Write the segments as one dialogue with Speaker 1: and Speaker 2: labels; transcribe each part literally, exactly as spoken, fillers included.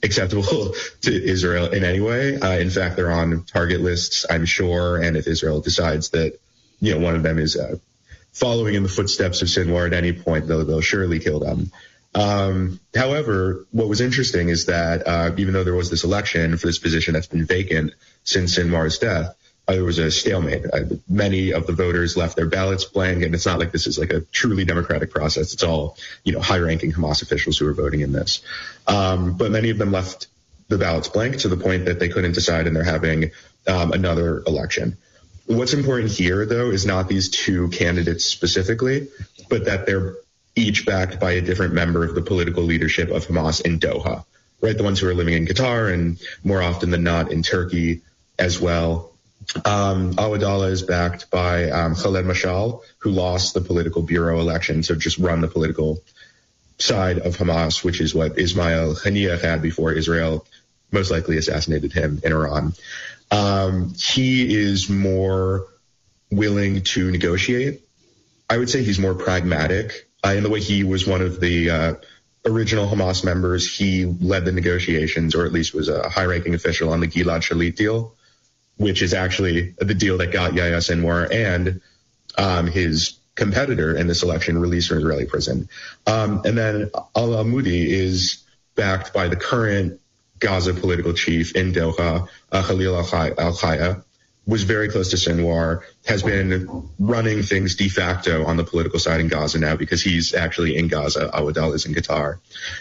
Speaker 1: acceptable to Israel in any way. Uh, in fact, they're on target lists, I'm sure. And if Israel decides that, you know, one of them is uh, following in the footsteps of Sinwar at any point, they'll, they'll surely kill them. Um, however, what was interesting is that uh, even though there was this election for this position that's been vacant since Sinwar's death, uh, there was a stalemate. Uh, many of the voters left their ballots blank, and it's not like this is like a truly democratic process. It's all, you know, high-ranking Hamas officials who are voting in this. Um, but many of them left the ballots blank to the point that they couldn't decide, and they're having um, another election. What's important here, though, is not these two candidates specifically, but that they're each backed by a different member of the political leadership of Hamas in Doha, right? The ones who are living in Qatar and more often than not in Turkey as well. Um, Awadallah is backed by um, Khaled Mashal, who lost the political bureau election to just run the political side of Hamas, which is what Ismail Haniyeh had before Israel most likely assassinated him in Iran. Um, he is more willing to negotiate. I would say he's more pragmatic. Uh, in the way he was one of the uh, original Hamas members, he led the negotiations, or at least was a high-ranking official on the Gilad Shalit deal, which is actually the deal that got Yahya Sinwar and um, his competitor in this election released from Israeli prison. Um, and then al-Amoudi is backed by the current Gaza political chief in Doha, uh, Khalil al-Khaya, was very close to Sinwar, has been running things de facto on the political side in Gaza now because he's actually in Gaza. Awadallah is in Qatar.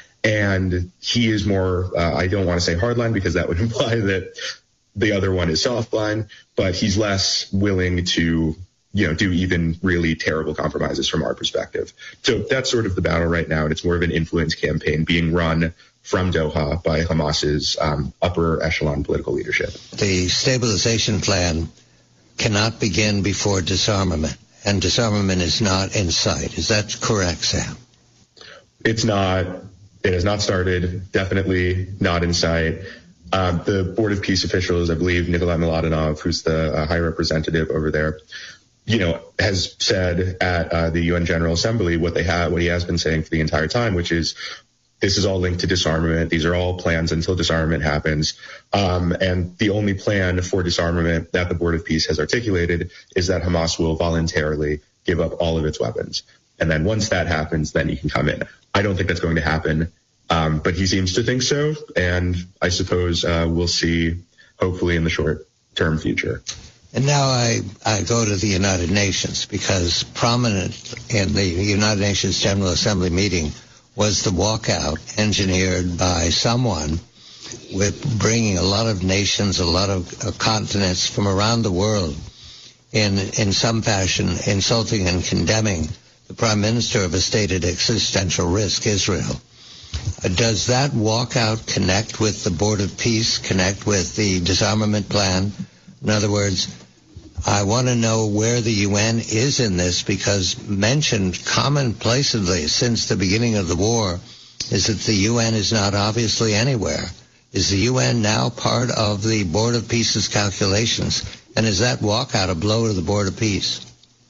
Speaker 1: And he is more, uh, I don't want to say hardline because that would imply that the other one is softline, but he's less willing to, you know, do even really terrible compromises from our perspective. So that's sort of the battle right now, and it's more of an influence campaign being run from Doha by Hamas's um, upper echelon political leadership.
Speaker 2: The stabilization plan cannot begin before disarmament, and disarmament is not in sight. Is that correct, Sam?
Speaker 1: It's not. It has not started, definitely not in sight. Uh, the Board of Peace officials, I believe Nikolai Mladenov, who's the uh, high representative over there, you know, has said at uh, the U N General Assembly what they have, what he has been saying for the entire time, which is this is all linked to disarmament. These are all plans until disarmament happens. Um, and the only plan for disarmament that the Board of Peace has articulated is that Hamas will voluntarily give up all of its weapons. And then once that happens, then you can come in. I don't think that's going to happen. Um, but he seems to think so. And I suppose uh, we'll see, hopefully, in the short-term future.
Speaker 2: And now I, I go to the United Nations, because prominent in the United Nations General Assembly meeting was the walkout engineered by someone with bringing a lot of nations, a lot of uh, continents from around the world in, in some fashion insulting and condemning the Prime Minister of a stated existential risk, Israel. Uh, does that walkout connect with the Board of Peace, connect with the disarmament plan? In other words, I want to know where the U N is in this, because mentioned commonplacely since the beginning of the war is that the U N is not obviously anywhere. Is the U N now part of the Board of Peace's calculations? And is that walkout a blow to the Board of Peace?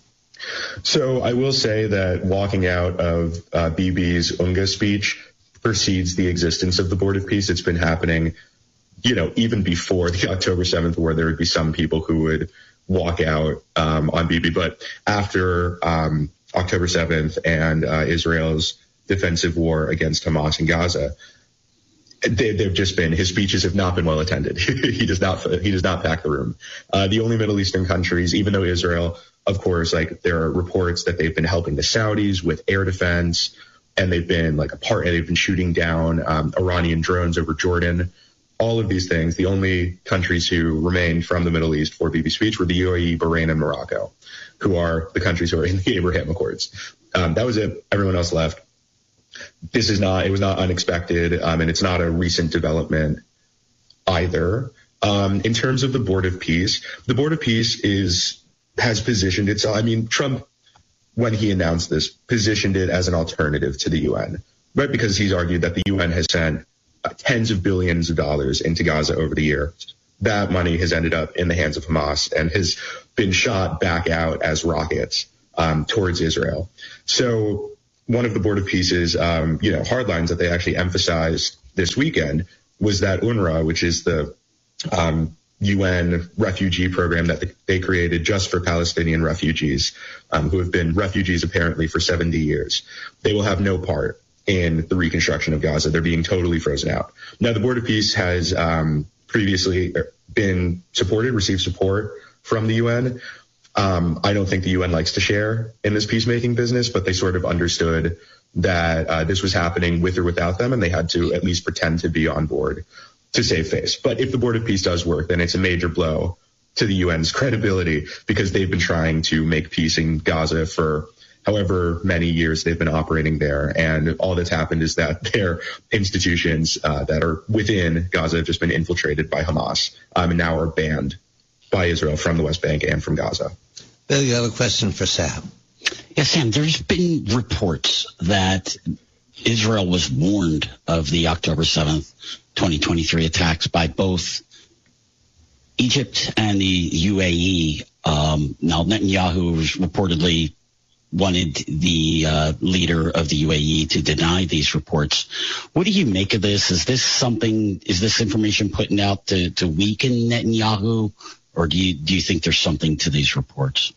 Speaker 1: So I will say that walking out of uh, Bibi's UNGA speech precedes the existence of the Board of Peace. It's been happening, you know, even before the October seventh war, there would be some people who would walk out um, on Bibi. But after um, October seventh and uh, Israel's defensive war against Hamas in Gaza, they, they've just been, his speeches have not been well attended. he does not, he does not pack the room. Uh, the only Middle Eastern countries, even though Israel, of course, like there are reports that they've been helping the Saudis with air defense, and they've been like a part, they've been shooting down um, Iranian drones over Jordan. All of these things, the only countries who remained from the Middle East for Bibi's speech were the U A E, Bahrain, and Morocco, who are the countries who are in the Abraham Accords. Um, that was it. Everyone else left. This is not, it was not unexpected, um, and it's not a recent development either. Um, in terms of the Board of Peace, the Board of Peace is, has positioned itself, I mean, Trump, when he announced this, positioned it as an alternative to the U N, right? Because he's argued that the U N has sent uh, tens of billions of dollars into Gaza over the years. That money has ended up in the hands of Hamas and has been shot back out as rockets um, towards Israel. So one of the Board of Peace's, um, you know, hardlines that they actually emphasized this weekend was that UNRWA, which is the um, U N refugee program that they created just for Palestinian refugees, um, who have been refugees apparently for seventy years. They will have no part in the reconstruction of Gaza. They're being totally frozen out. Now, the Board of Peace has um, previously been supported, received support from the U N. Um, I don't think the U N likes to share in this peacemaking business, but they sort of understood that uh, this was happening with or without them, and they had to at least pretend to be on board to save face. But if the Board of Peace does work, then it's a major blow to the U N's credibility, because they've been trying to make peace in Gaza for however many years they've been operating there. And all that's happened is that their institutions uh, that are within Gaza have just been infiltrated by Hamas um, and now are banned by Israel from the West Bank and from Gaza.
Speaker 2: Bill, you have a question for Sam.
Speaker 3: Yes, Sam, there's been reports that Israel was warned of the October seventh, twenty twenty-three attacks by both Egypt and the U A E. Um, now, Netanyahu reportedly wanted the uh, leader of the U A E to deny these reports. What do you make of this? Is this something, is this information putting out to, to weaken Netanyahu, or do you, do you think there's something to these reports?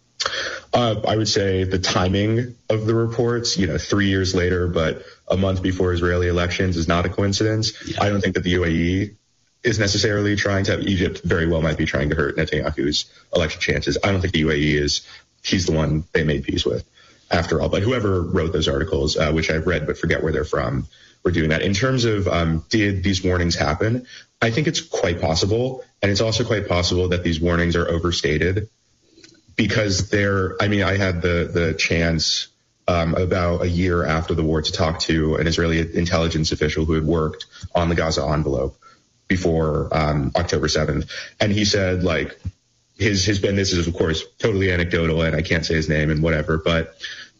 Speaker 1: Uh, I would say the timing of the reports, you know, three years later, but a month before Israeli elections, is not a coincidence. Yeah. I don't think that the U A E is necessarily trying to have Egypt very well might be trying to hurt Netanyahu's election chances. I don't think the U A E is, he's the one they made peace with after all. But whoever wrote those articles, uh, which I've read but forget where they're from, were doing that. In terms of um, did these warnings happen, I think it's quite possible. And it's also quite possible that these warnings are overstated. Because they're, I mean, I had the, the chance um, about a year after the war to talk to an Israeli intelligence official who had worked on the Gaza envelope before um, October seventh. And he said, like, his, his, and this is, of course, totally anecdotal, and I can't say his name and whatever, but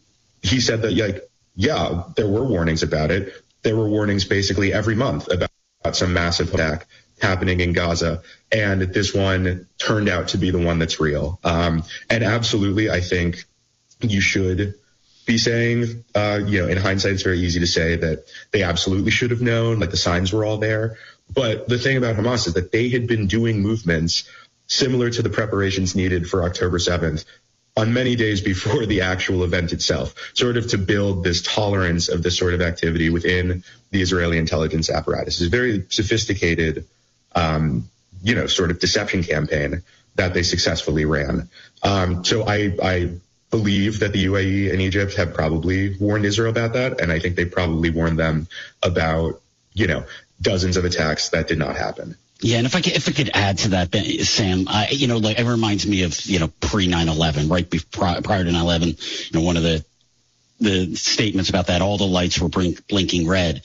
Speaker 1: he said that, like, yeah, there were warnings about it. There were warnings basically every month about, about some massive attack happening in Gaza, and this one turned out to be the one that's real. Um, and absolutely, I think you should be saying, uh, you know, in hindsight, it's very easy to say that they absolutely should have known, like the signs were all there. But the thing about Hamas is that they had been doing movements similar to the preparations needed for October seventh on many days before the actual event itself, sort of to build this tolerance of this sort of activity within the Israeli intelligence apparatus. It's a very sophisticated Um, you know, sort of deception campaign that they successfully ran. Um, so I, I believe that the U A E and Egypt have probably warned Israel about that, and I think they probably warned them about, you know, dozens of attacks that did not happen.
Speaker 3: Yeah, and if I could, if I could add to that, Sam, I, you know, like it reminds me of, you know, pre nine eleven, right before, prior to nine eleven, you know, one of the the statements about that, all the lights were blink, blinking red.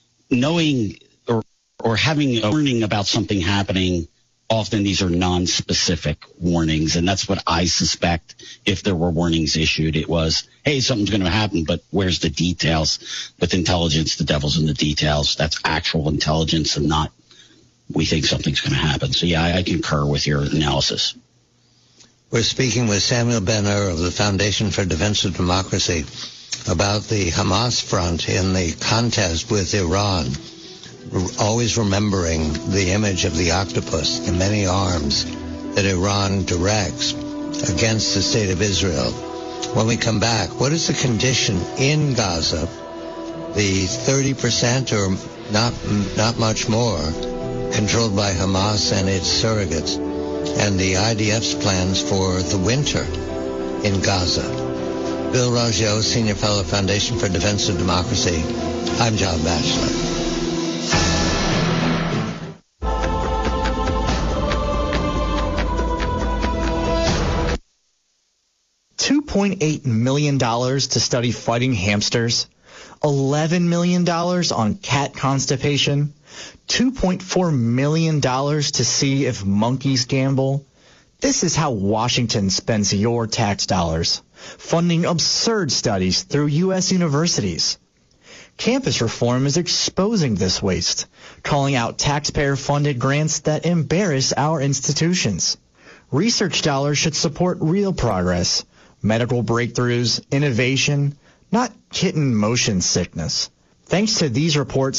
Speaker 3: Knowing or having a warning about something happening, often these are non-specific warnings. And that's what I suspect if there were warnings issued. It was, hey, something's going to happen, but where's the details? With intelligence, the devil's in the details. That's actual intelligence and not we think something's going to happen. So, yeah, I, I concur with your analysis.
Speaker 2: We're speaking with Samuel Ben-Ur of the Foundation for Defense of Democracy about the Hamas front in the contest with Iran. Always remembering the image of the octopus, the many arms that Iran directs against the state of Israel. When we come back, what is the condition in Gaza, the thirty percent or not not much more controlled by Hamas and its surrogates, and the I D F's plans for the winter in Gaza? Bill Raggio, Senior Fellow, Foundation for Defense of Democracy. I'm John Batchelor.
Speaker 4: two point eight million dollars to study fighting hamsters, eleven million dollars on cat constipation, two point four million dollars to see if monkeys gamble. This is how Washington spends your tax dollars, funding absurd studies through U S universities. Campus reform is exposing this waste, calling out taxpayer-funded grants that embarrass our institutions. Research dollars should support real progress, medical breakthroughs, innovation, not kitten motion sickness. Thanks to these reports,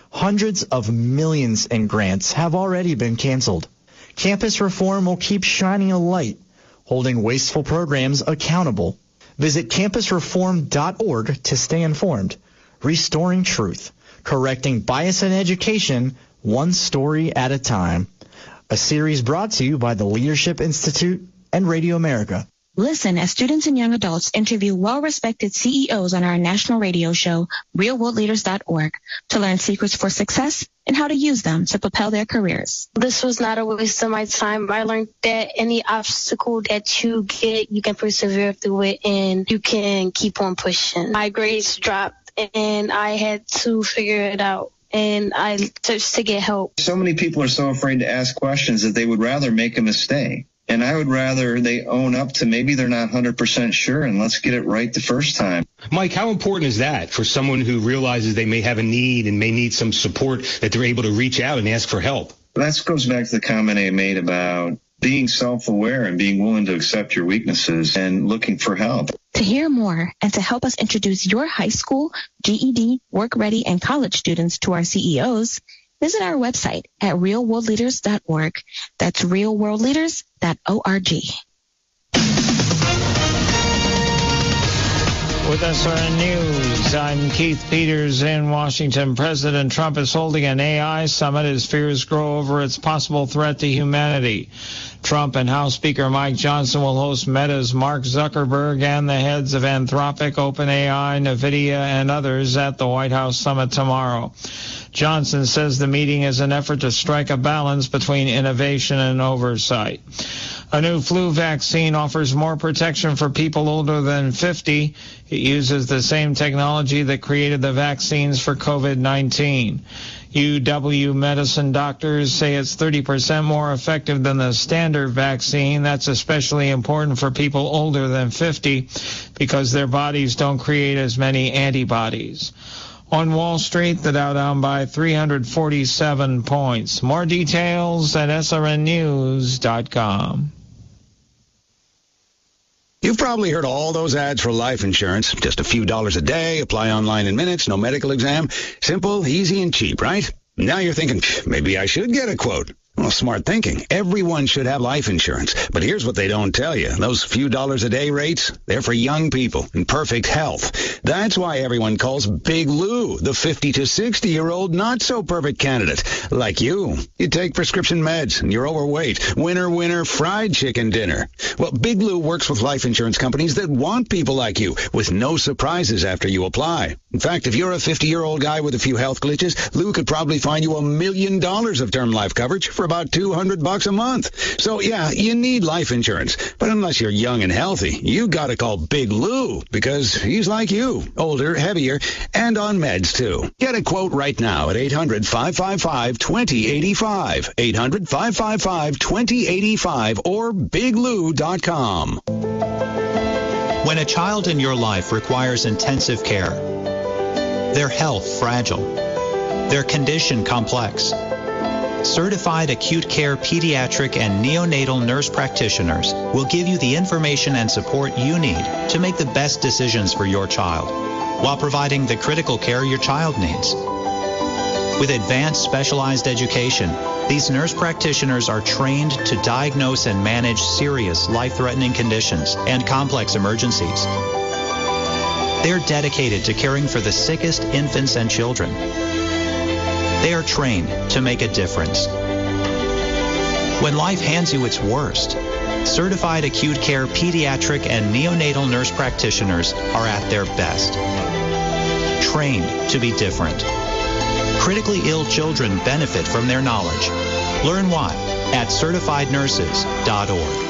Speaker 4: Hundreds of millions in grants have already been canceled. Campus reform will keep shining a light, holding wasteful programs accountable. Visit campus reform dot org to stay informed. Restoring truth, correcting bias in education, one story at a time. A series brought to you by the Leadership Institute and Radio America.
Speaker 5: Listen as students and young adults interview well-respected C E Os on our national radio show, real world leaders dot org, to learn secrets for success and how to use them to propel their careers.
Speaker 6: This was not a waste of my time. I learned that any obstacle that you get, you can persevere through it and you can keep on pushing. My grades dropped and I had to figure it out. And I just to get help.
Speaker 7: So many people are so afraid to ask questions that they would rather make a mistake. And I would rather they own up to maybe they're not one hundred percent sure, and let's get it right the first time.
Speaker 8: Mike, how important is that for someone who realizes they may have a need and may need some support, that they're able to reach out and ask for help?
Speaker 7: That goes back to the comment I made about being self-aware and being willing to accept your weaknesses and looking for help.
Speaker 5: To hear more and to help us introduce your high school, G E D, work-ready, and college students to our C E Os, visit our website at real world leaders dot org. That's real world leaders dot org.
Speaker 9: With S R N News, I'm Keith Peters in Washington. President Trump is holding an A I summit as fears grow over its possible threat to humanity. Trump and House Speaker Mike Johnson will host Meta's Mark Zuckerberg and the heads of Anthropic, OpenAI, NVIDIA, and others at the White House summit tomorrow. Johnson says the meeting is an effort to strike a balance between innovation and oversight. A new flu vaccine offers more protection for people older than fifty. It uses the same technology that created the vaccines for COVID nineteen. U W medicine doctors say it's thirty percent more effective than the standard vaccine. That's especially important for people older than fifty because their bodies don't create as many antibodies. On Wall Street, the Dow down by three hundred forty-seven points. More details at S R N news dot com.
Speaker 10: You've probably heard all those ads for life insurance. Just a few dollars a day, apply online in minutes, no medical exam. Simple, easy, and cheap, right? Now you're thinking, maybe I should get a quote. Well, smart thinking. Everyone should have life insurance. But here's what they don't tell you. Those few dollars a day rates, they're for young people in perfect health. That's why everyone calls Big Lou the fifty to sixty-year-old not-so-perfect candidate. Like you. You take prescription meds and you're overweight. Winner, winner, fried chicken dinner. Well, Big Lou works with life insurance companies that want people like you with no surprises after you apply. In fact, if you're a fifty-year-old guy with a few health glitches, Lou could probably find you a million dollars of term life coverage for about two hundred bucks a month. So yeah, you need life insurance. But unless you're young and healthy, you gotta call Big Lou because he's like you, older, heavier, and on meds too. Get a quote right now at eight hundred, five five five, two zero eight five, eight hundred, five five five, two zero eight five, or big lou dot com.
Speaker 11: When a child in your life requires intensive care, their health fragile, their condition complex, certified acute care pediatric and neonatal nurse practitioners will give you the information and support you need to make the best decisions for your child while providing the critical care your child needs. With advanced specialized education, these nurse practitioners are trained to diagnose and manage serious life-threatening conditions and complex emergencies. They're dedicated to caring for the sickest infants and children. They are trained to make a difference. When life hands you its worst, certified acute care pediatric and neonatal nurse practitioners are at their best. Trained to be different. Critically ill children benefit from their knowledge. Learn why at certified nurses dot org.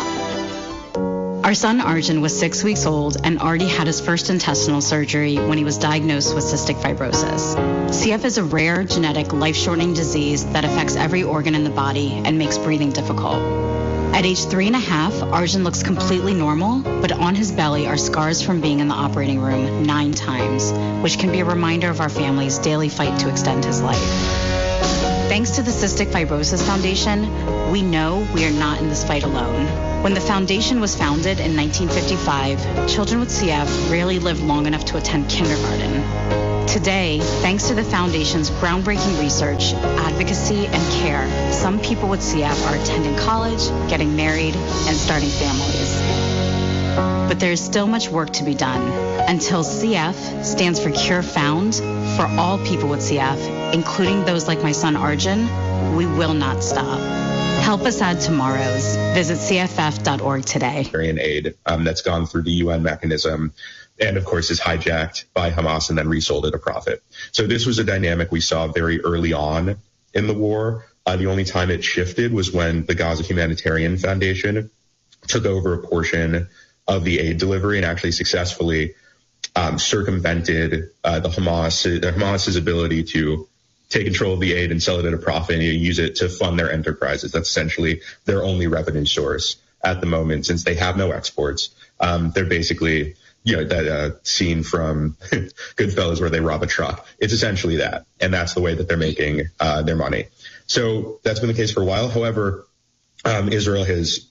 Speaker 12: Our son Arjun was six weeks old and already had his first intestinal surgery when he was diagnosed with cystic fibrosis. C F is a rare, genetic, life-shortening disease that affects every organ in the body and makes breathing difficult. At age three and a half, Arjun looks completely normal, but on his belly are scars from being in the operating room nine times, which can be a reminder of our family's daily fight to extend his life. Thanks to the Cystic Fibrosis Foundation, we know we are not in this fight alone. When the foundation was founded in nineteen fifty-five, children with C F rarely lived long enough to attend kindergarten. Today, thanks to the Foundation's groundbreaking research, advocacy, and care, some people with C F are attending college, getting married, and starting families. But there's still much work to be done. Until C F stands for Cure Found, for all people with C F, including those like my son Arjun, we will not stop. Help us add tomorrow's. Visit C F F dot org today.
Speaker 1: Aid um, that's gone through the U N mechanism and, of course, is hijacked by Hamas and then resold at a profit. So this was a dynamic we saw very early on in the war. Uh, the only time it shifted was when the Gaza Humanitarian Foundation took over a portion of the aid delivery and actually successfully um, circumvented uh, the Hamas, uh, Hamas's ability to take control of the aid and sell it at a profit and use it to fund their enterprises. That's essentially their only revenue source at the moment, since they have no exports. Um, they're basically, you know, that uh, scene from Goodfellas where they rob a truck. It's essentially that, and that's the way that they're making uh, their money. So that's been the case for a while. However, um, Israel has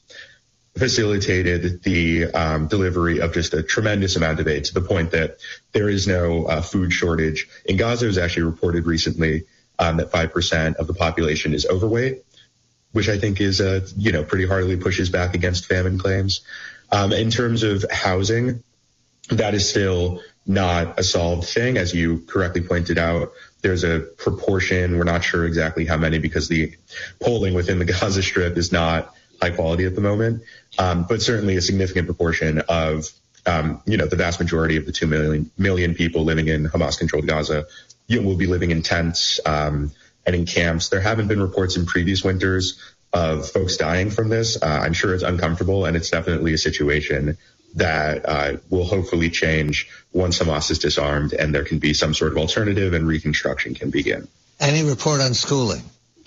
Speaker 1: facilitated the um, delivery of just a tremendous amount of aid to the point that there is no uh, food shortage. In Gaza, it was actually reported recently um, that five percent of the population is overweight, which I think is, uh, you know, pretty hardly pushes back against famine claims. Um, in terms of housing, that is still not a solved thing. As you correctly pointed out, there's a proportion, we're not sure exactly how many because the polling within the Gaza Strip is not high quality at the moment, um, but certainly a significant proportion of, um, you know, the vast majority of the two million, million people living in Hamas-controlled Gaza, you know, will be living in tents um, and in camps. There haven't been reports in previous winters of folks dying from this. Uh, I'm sure it's uncomfortable, and it's definitely a situation that uh, will hopefully change once Hamas is disarmed and there can be some sort of alternative and reconstruction can begin.
Speaker 2: Any report on schooling?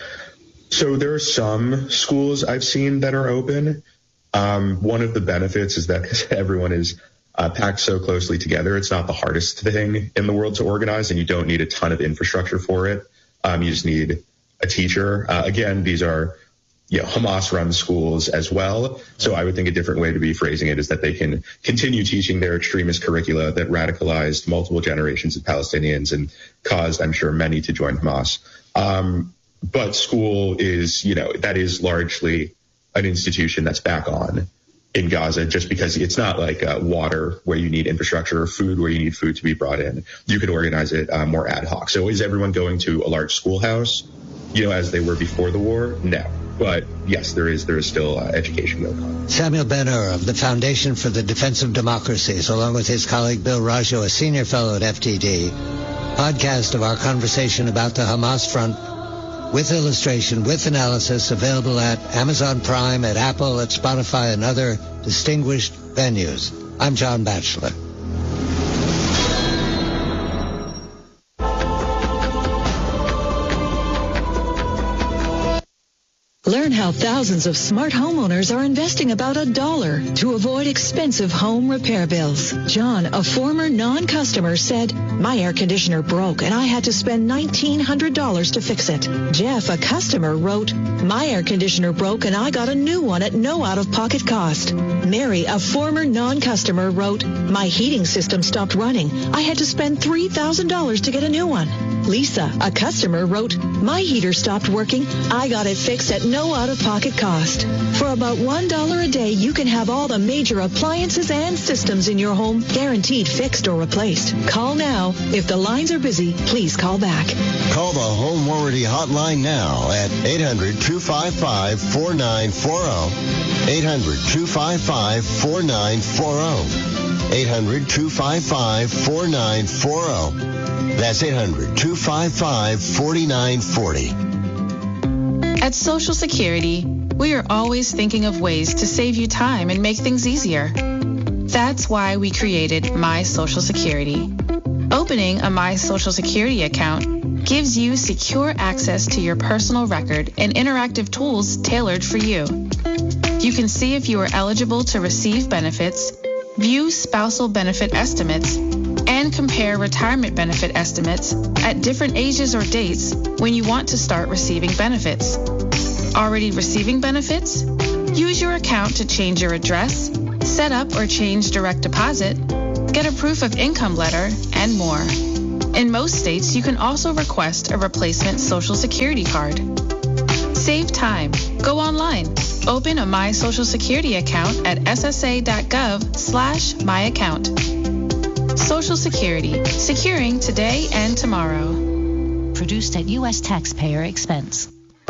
Speaker 1: So there are some schools I've seen that are open. Um, one of the benefits is that everyone is uh, packed so closely together, it's not the hardest thing in the world to organize, and you don't need a ton of infrastructure for it. Um, you just need a teacher. Uh, again, these are you know, Hamas-run schools as well. So I would think a different way to be phrasing it is that they can continue teaching their extremist curricula that radicalized multiple generations of Palestinians and caused, I'm sure, many to join Hamas. Um, But school is, you know, that is largely an institution that's back on in Gaza just because it's not like uh, water where you need infrastructure or food where you need food to be brought in. You can organize it uh, more ad hoc. So is everyone going to a large schoolhouse, you know, as they were before the war? No. But yes, there is there is still uh, education going on.
Speaker 2: Samuel Ben-Hur of the Foundation for the Defense of Democracies, along with his colleague Bill Raggio, a senior fellow at F T D, podcast of our conversation about the Hamas front with illustration, with analysis, available at Amazon Prime, at Apple, at Spotify, and other distinguished venues. I'm John Batchelor.
Speaker 13: Learn how thousands of smart homeowners are investing about a dollar to avoid expensive home repair bills. John, a former non-customer, said, "My air conditioner broke and I had to spend nineteen hundred dollars to fix it." Jeff, a customer, wrote, "My air conditioner broke and I got a new one at no out-of-pocket cost." Mary, a former non-customer, wrote, "My heating system stopped running. I had to spend three thousand dollars to get a new one." Lisa, a customer, wrote, "My heater stopped working. I got it fixed at no out-of-pocket cost." For about one dollar a day, you can have all the major appliances and systems in your home guaranteed fixed or replaced. Call now. If the lines are busy, please call back.
Speaker 14: Call the Home Warranty Hotline now at eight hundred, two five five, four nine four zero. eight hundred, two five five, four nine four zero. eight hundred, two five five, four nine four zero. That's eight hundred, two five five, four nine four zero.
Speaker 15: At Social Security, we are always thinking of ways to save you time and make things easier. That's why we created My Social Security. Opening a My Social Security account gives you secure access to your personal record and interactive tools tailored for you. You can see if you are eligible to receive benefits, view spousal benefit estimates, and compare retirement benefit estimates at different ages or dates when you want to start receiving benefits. Already receiving benefits? Use your account to change your address, set up or change direct deposit, get a proof of income letter, and more. In most states, you can also request a replacement Social Security card. Save time. Go online. Open a My Social Security account at ssa.gov slash my account. Social Security, securing today and tomorrow.
Speaker 16: Produced at U S taxpayer expense.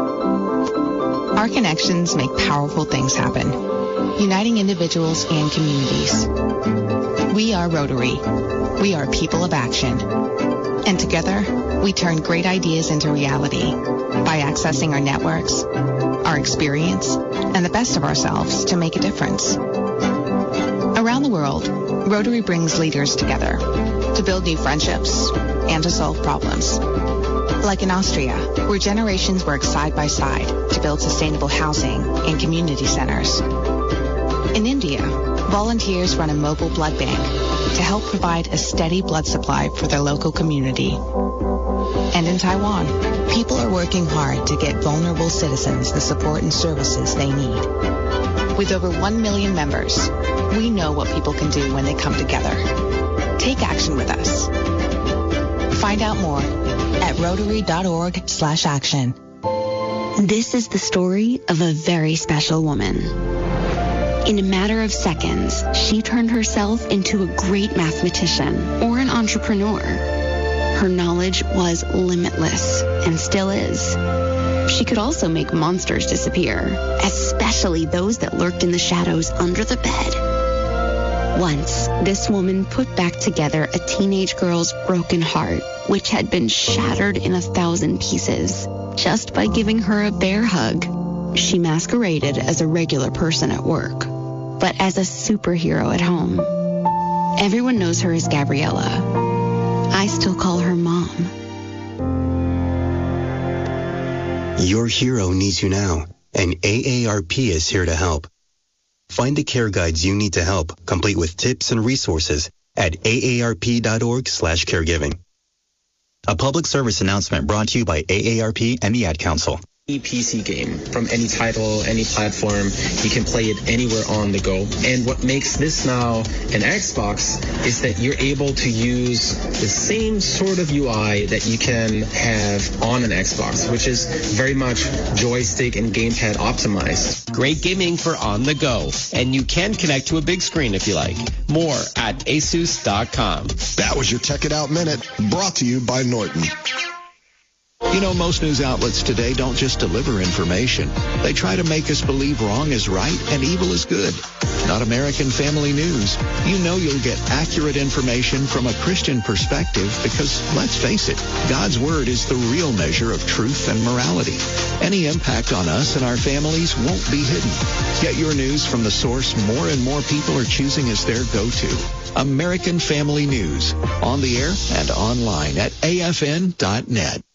Speaker 17: Our connections make powerful things happen, uniting individuals and communities. We are Rotary. We are people of action. And together, we turn great ideas into reality by accessing our networks, our experience, and the best of ourselves to make a difference. Around the world, Rotary brings leaders together to build new friendships and to solve problems. Like in Austria, where generations work side by side to build sustainable housing and community centers. In India, volunteers run a mobile blood bank to help provide a steady blood supply for their local community. And in Taiwan, people are working hard to get vulnerable citizens the support and services they need. With over one million members, we know what people can do when they come together. Take action with us. Find out more at rotary.org slash action.
Speaker 18: This is the story of a very special woman. In a matter of seconds, she turned herself into a great mathematician or an entrepreneur. Her knowledge was limitless and still is. She could also make monsters disappear, especially those that lurked in the shadows under the bed. Once, this woman put back together a teenage girl's broken heart, which had been shattered in a thousand pieces, just by giving her a bear hug. She masqueraded as a regular person at work, but as a superhero at home. Everyone knows her as Gabriella. I still call her Mom.
Speaker 19: Your hero needs you now, and A A R P is here to help. Find the care guides you need to help, complete with tips and resources at aarp.org slash caregiving. A public service announcement brought to you by A A R P and the Ad Council.
Speaker 20: Any P C game from any title, any platform, you can play it anywhere on the go. And what makes this now an Xbox is that you're able to use the same sort of U I that you can have on an Xbox, which is very much joystick and gamepad optimized.
Speaker 21: Great gaming for on the go, and you can connect to a big screen if you like. More at asus dot com.
Speaker 22: That was your Tech It Out Minute, brought to you by Norton.
Speaker 23: You know, most news outlets today don't just deliver information. They try to make us believe wrong is right and evil is good. Not American Family News. You know you'll get accurate information from a Christian perspective because, let's face it, God's Word is the real measure of truth and morality. Any impact on us and our families won't be hidden. Get your news from the source more and more people are choosing as their go-to. American Family News. On the air and online at A F N dot net.